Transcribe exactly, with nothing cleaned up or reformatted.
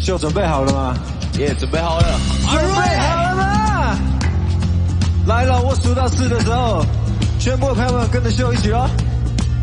秀准备好了吗？ 也准备好了。 准备好了吗？来了，我数到四的时候，全部的朋友们跟着秀一起哦。